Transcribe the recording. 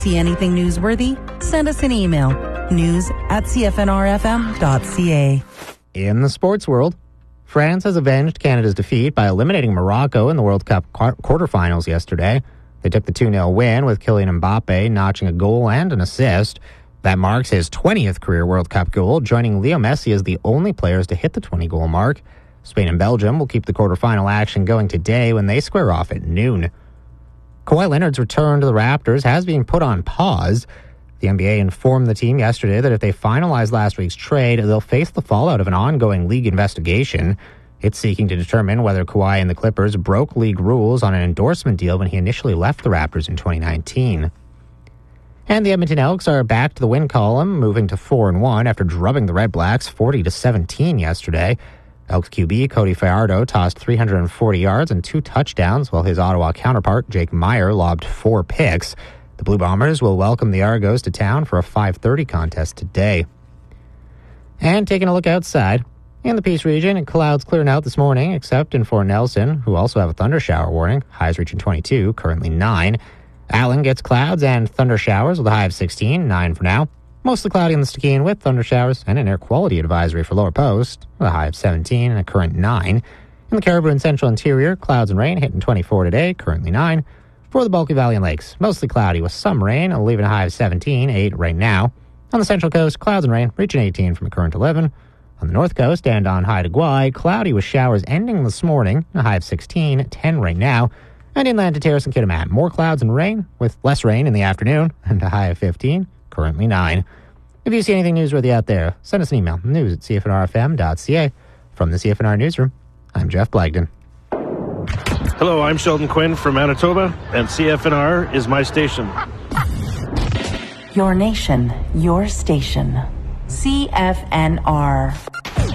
See anything newsworthy? Send us an email. news@cfnrfm.ca. In the sports world, France has avenged Canada's defeat by eliminating Morocco in the World Cup quarterfinals yesterday. They took the 2-0 win with Kylian Mbappe notching a goal and an assist. That marks his 20th career World Cup goal, joining Leo Messi as the only players to hit the 20-goal mark. Spain and Belgium will keep the quarterfinal action going today when they square off at noon. Kawhi Leonard's return to the Raptors has been put on pause. The NBA informed the team yesterday that if they finalize last week's trade, they'll face the fallout of an ongoing league investigation. It's seeking to determine whether Kawhi and the Clippers broke league rules on an endorsement deal when he initially left the Raptors in 2019. And the Edmonton Elks are back to the win column, moving to 4-1 after drubbing the Red Blacks 40-17 yesterday. Elks QB Cody Fajardo tossed 340 yards and 2 touchdowns, while his Ottawa counterpart Jake Meyer lobbed 4 picks. The Blue Bombers will welcome the Argos to town for a 5:30 contest today. And taking a look outside, in the Peace region, clouds clearing out this morning, except in Fort Nelson, who also have a thunder shower warning, highs reaching 22, currently 9. Allen gets clouds and thunder showers with a high of 16, 9 for now. Mostly cloudy in the Stikine with thunder showers and an air quality advisory for Lower Post, with a high of 17 and a current 9. In the Caribou and Central Interior, clouds and rain hitting 24 today, currently 9. For the Bulky Valley and Lakes, mostly cloudy with some rain, leaving a high of 17, 8 right now. On the Central Coast, clouds and rain reaching 18 from a current 11. On the North Coast and on Haida Gwaii, cloudy with showers ending this morning, a high of 16, 10 right now. And inland to Terrace and Kitimat, more clouds and rain, with less rain in the afternoon, and a high of 15, currently 9. If you see anything newsworthy out there, send us an email, news@cfnrfm.ca. From the CFNR Newsroom, I'm Jeff Blagden. Hello, I'm Sheldon Quinn from Manitoba, and CFNR is my station. Your nation, your station. CFNR.